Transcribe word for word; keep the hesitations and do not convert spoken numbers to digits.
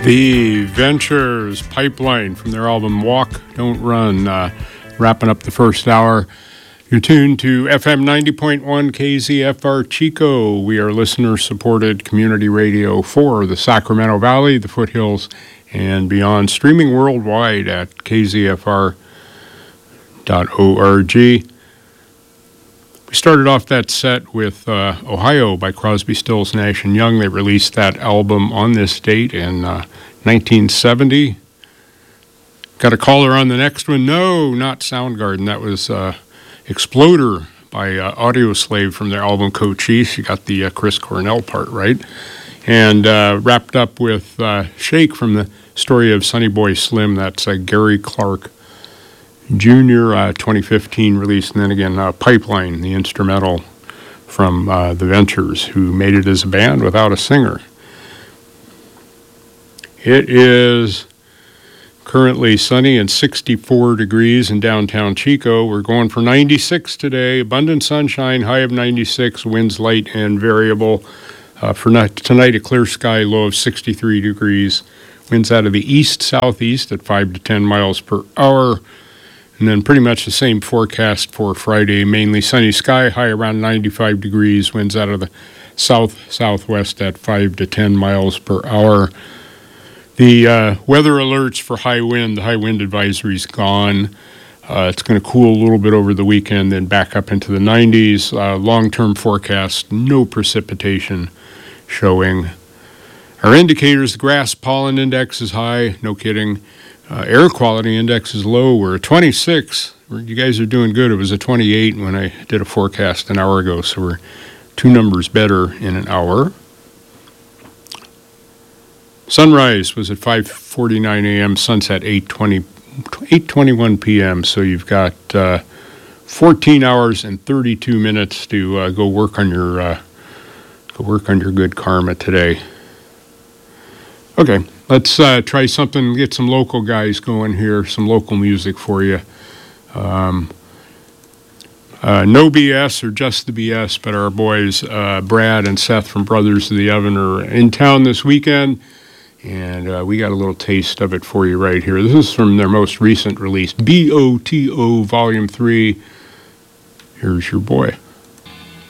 The Ventures Pipeline from their album Walk, Don't Run, uh, wrapping up the first hour. You're tuned to F M ninety point one K Z F R Chico. We are listener-supported community radio for the Sacramento Valley, the foothills, and beyond, streaming worldwide at k z f r dot org. We started off that set with uh, Ohio by Crosby, Stills, Nash and Young. They released that album on this date in uh, nineteen seventy. Got a caller on the next one. No, not Soundgarden. That was uh, Exploder by uh, Audioslave from their album Cochise. You got the uh, Chris Cornell part right. And uh, wrapped up with uh, Shake from the story of Sonny Boy Slim. That's uh, Gary Clark Junior, uh, twenty fifteen release. And then again, uh, Pipeline, the instrumental from uh, the Ventures, who made it as a band without a singer. It is currently sunny and sixty-four degrees in downtown Chico. We're going for ninety-six today. Abundant sunshine, high of ninety-six, winds light and variable. Uh, for not, tonight, a clear sky, low of sixty-three degrees. Winds out of the east-southeast at five to ten miles per hour. And then pretty much the same forecast for Friday. Mainly sunny sky, high around ninety-five degrees. Winds out of the south-southwest at five to ten miles per hour. The uh, weather alerts for high wind, the high wind advisory's gone. Uh, it's going to cool a little bit over the weekend, then back up into the nineties. Uh, long-term forecast, no precipitation showing. Our indicators, the grass pollen index is high, no kidding. Uh, air quality index is low. We're at twenty-six. You guys are doing good. It was a twenty-eight when I did a forecast an hour ago, so we're two numbers better in an hour. Sunrise was at five forty-nine a.m., sunset eight twenty-one p.m., so you've got uh, fourteen hours and thirty-two minutes to uh, go work on your uh, go work on your good karma today. Okay, let's uh, try something, get some local guys going here, some local music for you. Um, uh, no B S or just the B S, but our boys uh, Brad and Seth from Brothers of the Oven are in town this weekend. And uh, we got a little taste of it for you right here. This is from their most recent release, B O T O Volume three. Here's your boy.